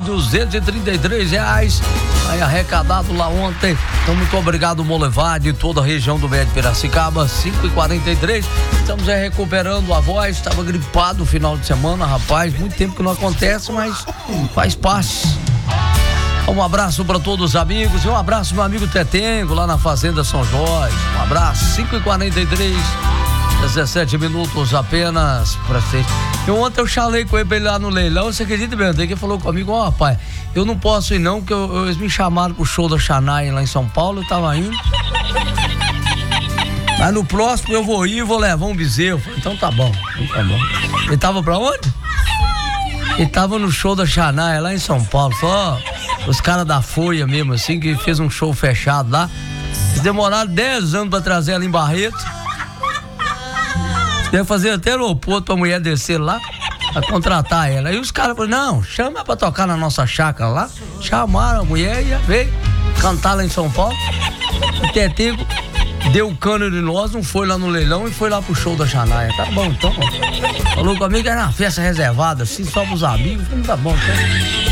R$233 aí arrecadado lá ontem. Então muito obrigado, Molevade, toda a região do Médio Piracicaba. 5h43, estamos aí recuperando a voz. Estava gripado no final de semana, rapaz, muito tempo que não acontece, mas faz parte. Um abraço para todos os amigos e um abraço meu amigo Tetengo lá na Fazenda São Jorge. Um abraço. 5h43, 17 minutos apenas pra vocês. Ontem eu chalei com ele lá no leilão. Você acredita, meu? Ele falou comigo: ó, rapaz, eu não posso ir não, porque eles me chamaram pro show da Xanai lá em São Paulo. Eu tava indo, mas no próximo eu vou ir e vou levar um bezerro. Então tá bom, tá bom. Ele tava pra onde? Ele tava no show da Xanai lá em São Paulo. Só os caras da Folha mesmo, assim, que fez um show fechado lá. Eles demoraram 10 anos pra trazer ela em Barreto. Deve fazer até aeroporto pra mulher descer lá, pra contratar ela. Aí os caras falaram: não, chama pra tocar na nossa chácara lá. Chamaram a mulher e veio cantar lá em São Paulo. O Teteco deu cano de nós, não foi lá no leilão e foi lá pro show da Xanaia. Tá bom, então. Falou comigo que era uma festa reservada, assim, só pros amigos. Tá bom, então.